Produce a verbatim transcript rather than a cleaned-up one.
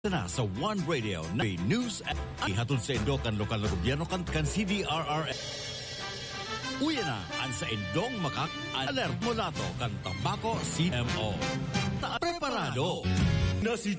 na sa One Radio na news at ihatod sa Indo kan lokal na gobyerno kan kan C D R R. Uya na ang sa Indong makak alert mo nato kan Tabako C M O. Ta preparado na si